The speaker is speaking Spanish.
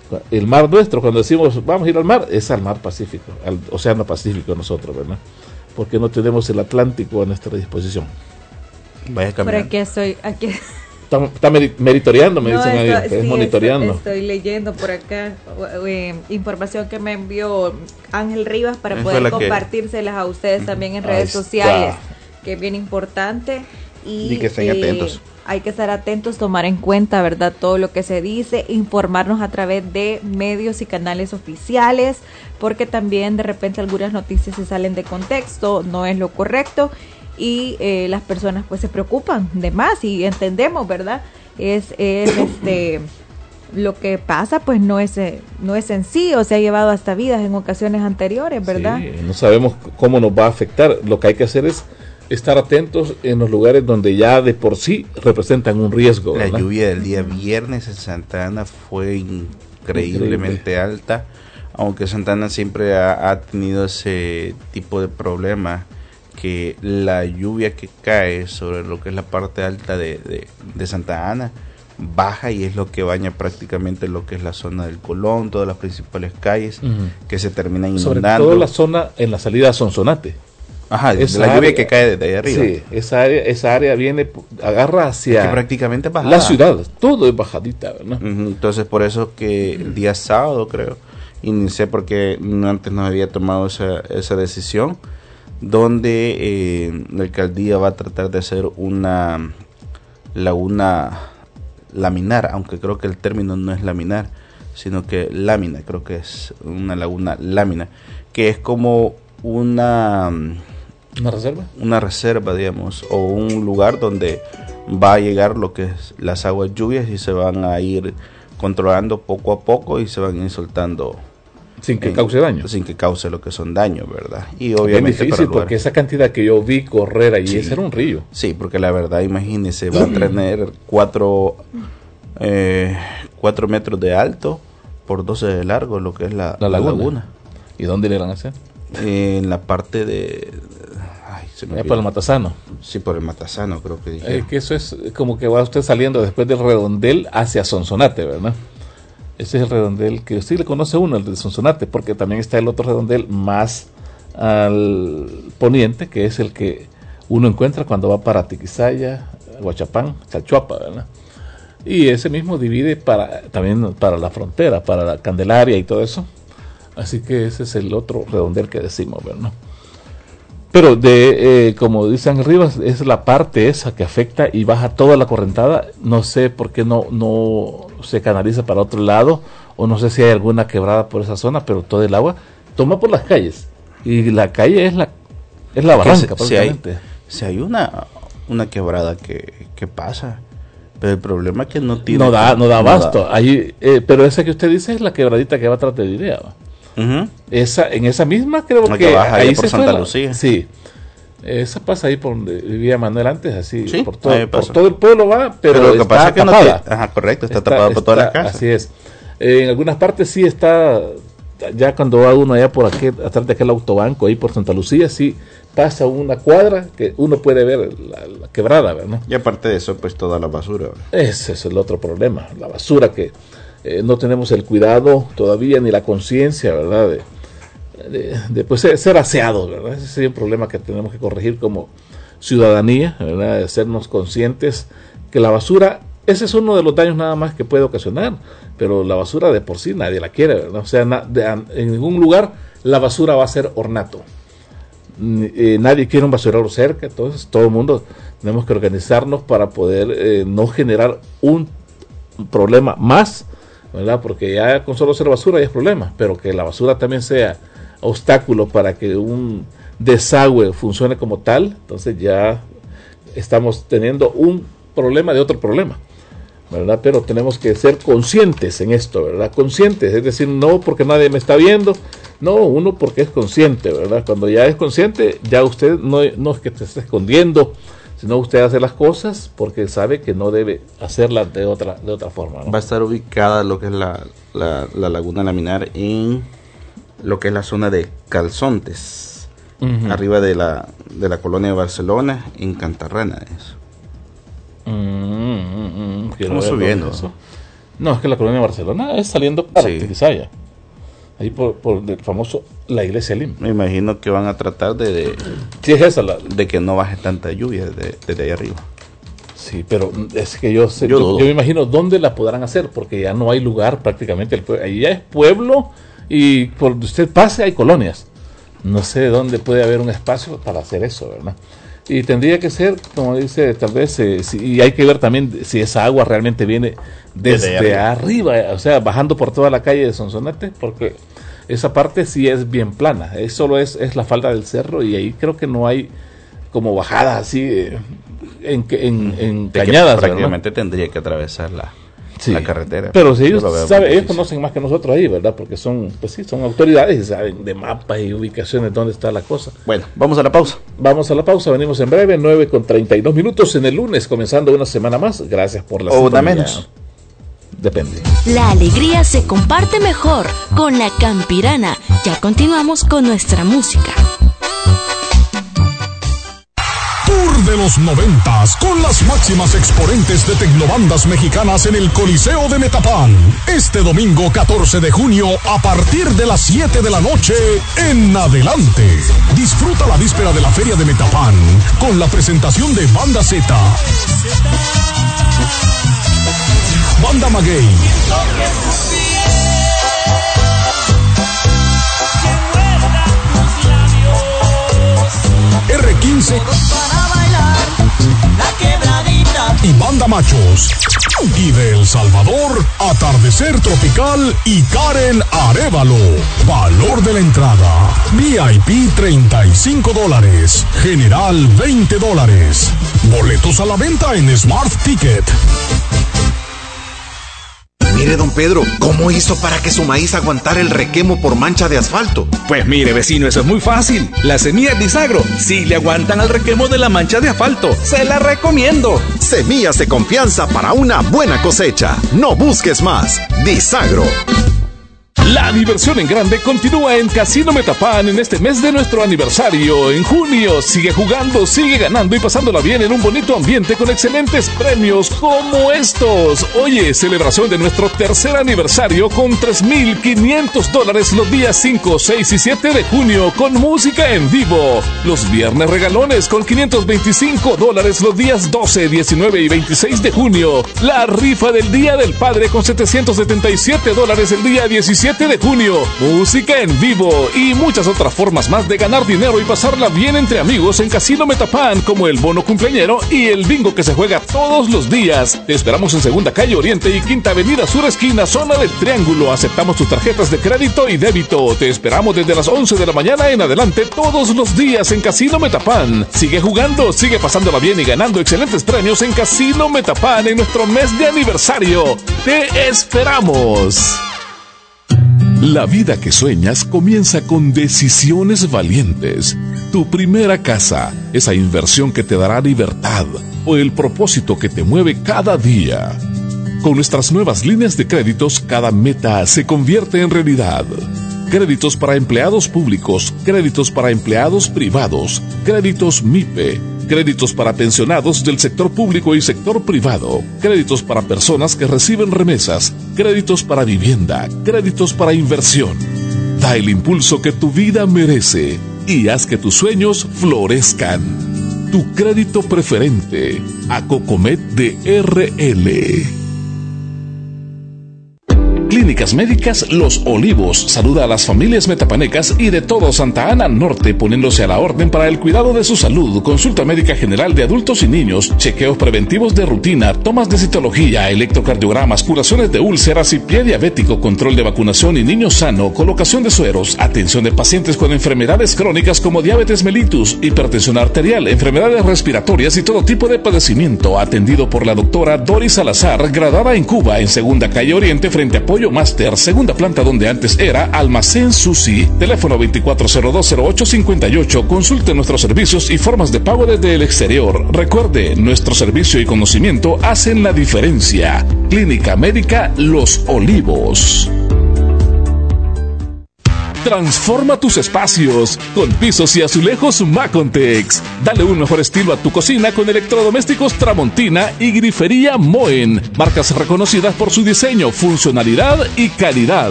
El mar nuestro, cuando decimos vamos a ir al mar, es al mar Pacífico, al Océano Pacífico nosotros, ¿verdad? Porque no tenemos el Atlántico a nuestra disposición. Vaya caminando. Por aquí estoy, aquí. Está meritoreando, me dicen ahí, sí, es monitoreando. Estoy leyendo por acá información que me envió Ángel Rivas para Esa poder es la compartírselas a ustedes también en redes sociales, que es bien importante. Y que estén atentos. Hay que estar atentos, tomar en cuenta, ¿verdad?, todo lo que se dice, informarnos a través de medios y canales oficiales, porque también de repente algunas noticias se salen de contexto, no es lo correcto, y las personas pues se preocupan de más, y entendemos, ¿verdad? Es lo que pasa, pues no es sencillo, se ha llevado hasta vidas en ocasiones anteriores, ¿verdad? Sí, no sabemos cómo nos va a afectar. Lo que hay que hacer es estar atentos en los lugares donde ya de por sí representan un riesgo, ¿verdad? La lluvia del día viernes en Santa Ana fue increíblemente alta, aunque Santa Ana siempre ha tenido ese tipo de problema, que la lluvia que cae sobre lo que es la parte alta de Santa Ana baja y es lo que baña prácticamente lo que es la zona del Colón, todas las principales calles, que se terminan inundando. Sobre todo la zona en la salida a Sonsonate. Ajá, la lluvia que cae desde ahí arriba. Sí, esa área viene, agarra hacia que prácticamente bajada. La ciudad, todo es bajadita, ¿verdad? Entonces por eso que el día sábado, creo, inicié, porque antes no había tomado esa decisión, donde la alcaldía va a tratar de hacer una laguna laminar, aunque creo que el término no es laminar, sino que lámina, creo que es una laguna lámina, que es como una reserva, digamos, o un lugar donde va a llegar lo que es las aguas lluvias y se van a ir controlando poco a poco y se van a ir soltando sin que cause daño, sin que cause lo que son daños, ¿verdad? Y obviamente es difícil porque esa cantidad que yo vi correr allí, sí, ese era un río. Sí, porque la verdad, imagínese, va a tener 4 metros de alto por 12 de largo, lo que es la laguna. ¿Y dónde le van a hacer? En la parte de por el Matasano. Sí, por el Matasano, creo que dije. Que eso es como que va usted saliendo después del redondel hacia Sonsonate, ¿verdad? Ese es el redondel que usted le conoce uno, el de Sonsonate, porque también está el otro redondel más al poniente, que es el que uno encuentra cuando va para Tiquisaya, Huachapán, Chalchuapa, ¿verdad? Y ese mismo divide también para la frontera, para la Candelaria y todo eso. Así que ese es el otro redondel que decimos, ¿verdad? Pero como dice Ángel Rivas, es la parte esa que afecta y baja toda la correntada. No sé por qué no se canaliza para otro lado, o no sé si hay alguna quebrada por esa zona, pero todo el agua toma por las calles. Y la calle es la barranca, prácticamente. Si hay una quebrada que pasa, pero el problema es que no tiene... No da abasto. Ahí, pero esa que usted dice es la quebradita que va atrás de Direa, ¿va? En esa misma creo que baja ahí por Santa Lucía. Sí, esa pasa ahí por donde vivía Manuel antes, así, ¿sí? por todo el pueblo va, pero lo que pasa es que tapada. Correcto, está tapada por todas las casas. Así es. En algunas partes sí está, ya cuando va uno allá por aquí, atrás de aquel autobanco, ahí por Santa Lucía, sí pasa una cuadra que uno puede ver la quebrada, ¿verdad? Y aparte de eso, pues toda la basura, ¿verdad? Ese es el otro problema, la basura que... no tenemos el cuidado todavía ni la conciencia, ¿verdad? De pues, ser aseados, ¿verdad? Ese sería un problema que tenemos que corregir como ciudadanía, ¿verdad? De sernos conscientes que la basura, ese es uno de los daños nada más que puede ocasionar, pero la basura de por sí nadie la quiere, ¿verdad? O sea, en ningún lugar la basura va a ser ornato. Nadie quiere un basurero cerca, entonces todo el mundo tenemos que organizarnos para poder no generar un problema más, ¿verdad? Porque ya con solo ser basura ya es problema, pero que la basura también sea obstáculo para que un desagüe funcione como tal, entonces ya estamos teniendo un problema de otro problema, ¿verdad? Pero tenemos que ser conscientes en esto, ¿verdad? Conscientes, es decir, no porque nadie me está viendo, no, uno porque es consciente, ¿verdad? Cuando ya es consciente, ya usted no es que te esté escondiendo, sino usted hace las cosas porque sabe que no debe hacerlas de otra forma, ¿no? Va a estar ubicada lo que es la laguna laminar en lo que es la zona de Calzontes, arriba de la colonia de Barcelona, en Cantarrana. Eso. Estamos subiendo. Eso. No, es que la colonia Barcelona es saliendo para Tizaya. Ahí por el famoso la iglesia Lim. Me imagino que van a tratar sí, es esa de que no baje tanta lluvia desde ahí arriba. Sí, pero es que yo me imagino dónde la podrán hacer, porque ya no hay lugar prácticamente. Ahí ya es pueblo y por donde usted pase hay colonias. No sé dónde puede haber un espacio para hacer eso, ¿verdad? Y tendría que ser, como dice, tal vez, y hay que ver también si esa agua realmente viene desde arriba, o sea, bajando por toda la calle de Sonsonate, porque esa parte sí es bien plana, solo es la falda del cerro, y ahí creo que no hay como bajadas así en cañadas. Prácticamente tendría que atravesar la carretera. Pero si ellos saben, ellos conocen más que nosotros ahí, ¿verdad? Porque son autoridades y saben de mapas y ubicaciones dónde está la cosa. Bueno, vamos a la pausa. Vamos a la pausa, venimos en breve, 9:32 en el lunes, comenzando una semana más. Gracias por la sintonía. O menos. Depende. La alegría se comparte mejor con la Campirana. Ya continuamos con nuestra música. Tour de los 90s con las máximas exponentes de tecnobandas mexicanas en el Coliseo de Metapán. Este domingo 14 de junio a partir de las 7 de la noche en adelante. Disfruta la víspera de la Feria de Metapán con la presentación de Banda Z, Banda Maguey, R15 y Banda Machos. Y de El Salvador, Atardecer Tropical y Karen Arévalo. Valor de la entrada: VIP $35, general $20. Boletos a la venta en Smart Ticket. Mire, don Pedro, ¿cómo hizo para que su maíz aguantara el requemo por mancha de asfalto? Pues mire, vecino, eso es muy fácil. Las semillas Disagro sí le aguantan al requemo de la mancha de asfalto. ¡Se la recomiendo! Semillas de confianza para una buena cosecha. No busques más. Disagro. La diversión en grande continúa en Casino Metapán en este mes de nuestro aniversario. En junio, sigue jugando, sigue ganando y pasándola bien en un bonito ambiente con excelentes premios como estos. Oye, celebración de nuestro tercer aniversario con $3,500 los días 5, 6 y 7 de junio con música en vivo. Los viernes regalones con $525 los días 12, 19 y 26 de junio. La rifa del Día del Padre con $777 el día 17 de junio, música en vivo y muchas otras formas más de ganar dinero y pasarla bien entre amigos en Casino Metapán, como el bono cumpleañero y el bingo que se juega todos los días. Te esperamos en Segunda Calle Oriente y Quinta Avenida Sur Esquina, zona del Triángulo. Aceptamos tus tarjetas de crédito y débito. Te esperamos desde las 11 de la mañana en adelante todos los días en Casino Metapán. Sigue jugando, sigue pasándola bien y ganando excelentes premios en Casino Metapán en nuestro mes de aniversario. ¡Te esperamos! La vida que sueñas comienza con decisiones valientes. Tu primera casa, esa inversión que te dará libertad, o el propósito que te mueve cada día. Con nuestras nuevas líneas de créditos, cada meta se convierte en realidad. Créditos para empleados públicos, créditos para empleados privados, créditos MIPE, créditos para pensionados del sector público y sector privado, créditos para personas que reciben remesas, créditos para vivienda, créditos para inversión. Da el impulso que tu vida merece y haz que tus sueños florezcan. Tu crédito preferente, Acocomet de RL. Clínicas Médicas Los Olivos saluda a las familias metapanecas y de todo Santa Ana Norte, poniéndose a la orden para el cuidado de su salud, consulta médica general de adultos y niños, chequeos preventivos de rutina, tomas de citología, electrocardiogramas, curaciones de úlceras y pie diabético, control de vacunación y niño sano, colocación de sueros, atención de pacientes con enfermedades crónicas como diabetes mellitus, hipertensión arterial, enfermedades respiratorias y todo tipo de padecimiento, atendido por la doctora Doris Salazar, graduada en Cuba, en Segunda Calle Oriente frente a Pollo Master, segunda planta donde antes era Almacén Susi. Teléfono 24020858. Consulte nuestros servicios y formas de pago desde el exterior. Recuerde, nuestro servicio y conocimiento hacen la diferencia. Clínica Médica Los Olivos. Transforma tus espacios con pisos y azulejos Macontex. Dale un mejor estilo a tu cocina con electrodomésticos Tramontina y grifería Moen, marcas reconocidas por su diseño, funcionalidad y calidad.